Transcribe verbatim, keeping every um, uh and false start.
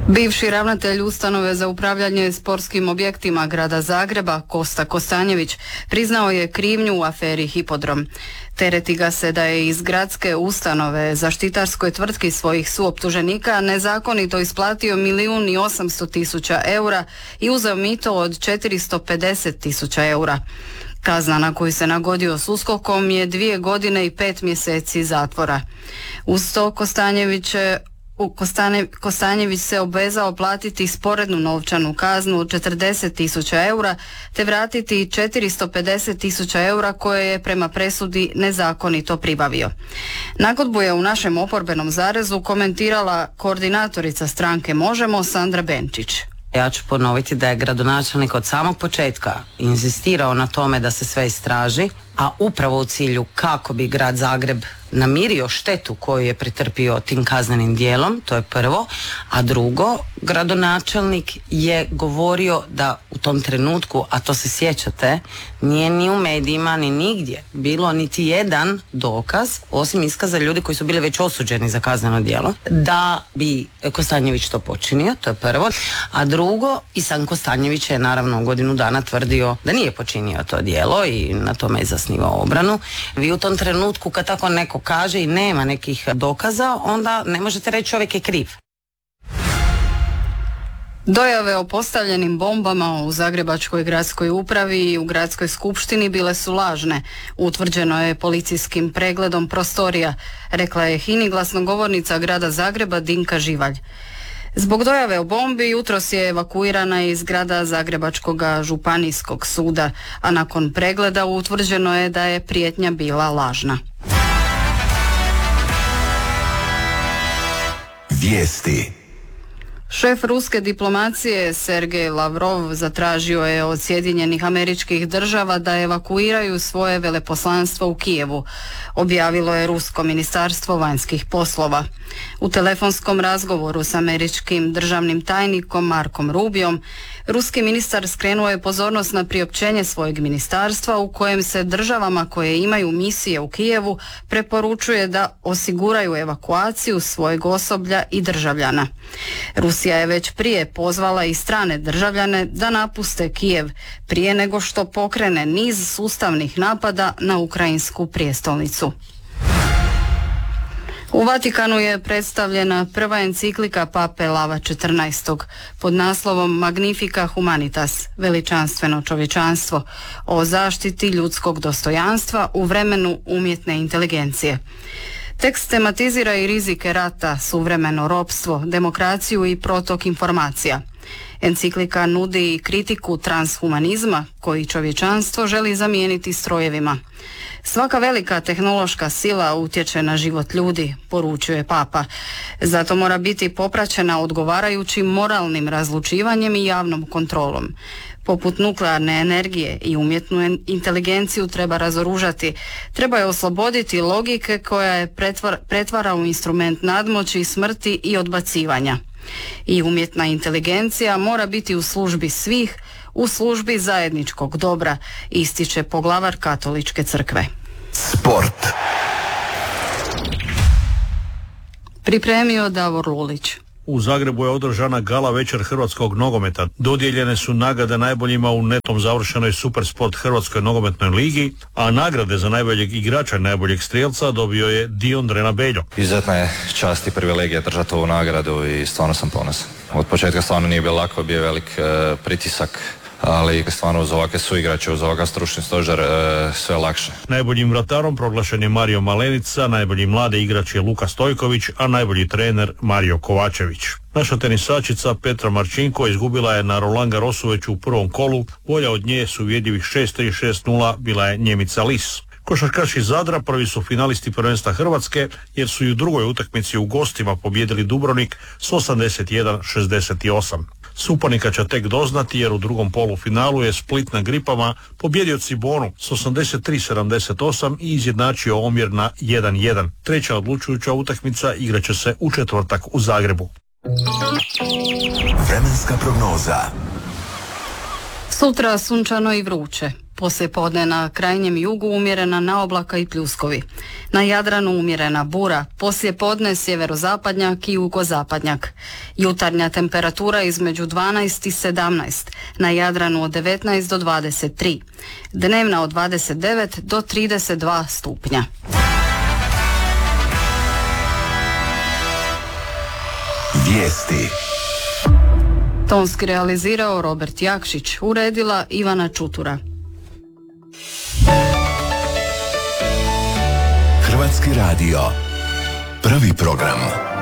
Bivši ravnatelj ustanove za upravljanje sportskim objektima grada Zagreba, Kosta Kostanjević, priznao je krivnju u aferi Hipodrom. Tereti ga se da je iz gradske ustanove zaštitarskoj tvrtki svojih suoptuženika nezakonito isplatio milijun i osamsto tisuća eura i uzeo mito od četiristo pedeset tisuća eura. Kazna na koju se nagodio s uskokom je dvije godine i pet mjeseci zatvora. Uz to Kostanjević U Kostane, Kostanjević se obvezao platiti sporednu novčanu kaznu od četrdeset tisuća eura te vratiti četiristo pedeset tisuća eura koje je prema presudi nezakonito pribavio. Nagodbu je u našem oporbenom zarezu komentirala koordinatorica stranke Možemo Sandra Benčić. Ja ću ponoviti da je gradonačelnik od samog početka inzistirao na tome da se sve istraži, a upravo u cilju kako bi grad Zagreb namirio štetu koju je pretrpio tim kaznenim dijelom, to je prvo, a drugo, gradonačelnik je govorio da u tom trenutku, a to se sjećate, nije ni u medijima ni nigdje bilo niti jedan dokaz, osim iskaza ljudi koji su bili već osuđeni za kazneno djelo, da bi Kostanjević to počinio, to je prvo, a drugo, i sam Kostanjević je naravno godinu dana tvrdio da nije počinio to djelo i na tome je zasnivao obranu. Vi u tom trenutku kad tako neko kaže i nema nekih dokaza, onda ne možete reći čovjek je kriv. Dojave o postavljenim bombama u Zagrebačkoj gradskoj upravi i u gradskoj skupštini bile su lažne. Utvrđeno je policijskim pregledom prostorija, rekla je Hini glasnogovornica grada Zagreba Dinka Živalj. Zbog dojave o bombi jutros je evakuirana iz zgrada Zagrebačkog županijskog suda, a nakon pregleda utvrđeno je da je prijetnja bila lažna. Vijesti. Šef ruske diplomacije Sergej Lavrov zatražio je od Sjedinjenih Američkih Država da evakuiraju svoje veleposlanstvo u Kijevu, objavilo je Rusko ministarstvo vanjskih poslova. U telefonskom razgovoru s američkim državnim tajnikom Markom Rubiom, ruski ministar skrenuo je pozornost na priopćenje svojeg ministarstva u kojem se državama koje imaju misije u Kijevu preporučuje da osiguraju evakuaciju svojeg osoblja i državljana. Rusija je već prije pozvala i strane državljane da napuste Kijev prije nego što pokrene niz sustavnih napada na ukrajinsku prijestolnicu. U Vatikanu je predstavljena prva enciklika pape Lava četrnaestog pod naslovom Magnifica Humanitas, veličanstveno čovječanstvo, o zaštiti ljudskog dostojanstva u vremenu umjetne inteligencije. Tekst tematizira i rizike rata, suvremeno ropstvo, demokraciju i protok informacija. Enciklika nudi i kritiku transhumanizma koji čovječanstvo želi zamijeniti strojevima. Svaka velika tehnološka sila utječe na život ljudi, poručuje Papa. Zato mora biti popraćena odgovarajućim moralnim razlučivanjem i javnom kontrolom. Poput nuklearne energije i umjetnu inteligenciju treba razoružati, treba je osloboditi logike koja je pretvara, pretvara u instrument nadmoći, smrti i odbacivanja. I umjetna inteligencija mora biti u službi svih, u službi zajedničkog dobra, ističe poglavar Katoličke crkve. Sport. Pripremio Davor Lulić. U Zagrebu je održana gala večer hrvatskog nogometa. Dodijeljene su nagrade najboljima u netom završenoj Supersport Hrvatskoj nogometnoj ligi, a nagrade za najboljeg igrača i najboljeg strijelca dobio je Dion Drena Beljo. Izuzetna je čast i privilegija držati ovu nagradu i stvarno sam ponosan. Od početka stvarno nije bilo lako, bio je velik e, pritisak, ali stvarno uz ovakve suigrače, uz ovakav stručni stožer e, sve lakše. Najboljim vratarom proglašen je Mario Malenica, najbolji mladi igrač je Luka Stojković, a najbolji trener Mario Kovačević. Naša tenisačica Petra Marčinko izgubila je na Roland Garrosu već u prvom kolu, bolja od nje su uvjedljivih šest tri šest nula bila je Njemica Lis. Košarkaši Zadra prvi su finalisti prvenstva Hrvatske jer su i u drugoj utakmici u gostima pobijedili Dubrovnik s osamdeset jedan šezdeset osam. Supanika će tek doznati jer u drugom polufinalu je Split na Gripama pobjedio Cibonu s osamdeset tri sedamdeset osam i izjednačio omjer na jedan jedan. Treća odlučujuća utakmica igraće se u četvrtak u Zagrebu. Vremenska prognoza. Sutra sunčano i vruće. poslijepodne na krajnjem jugu umjerena naoblaka i pljuskovi. Na Jadranu umjerena bura, poslijepodne sjeverozapadnjak i jugozapadnjak. Jutarnja temperatura između dvanaest i sedamnaest, na Jadranu od devetnaest do dvadeset tri, dnevna od dvadeset devet do trideset dva stupnja. Vijesti. Tonski realizirao Robert Jakšić, uredila Ivana Čutura. Hrvatski radio. Prvi program.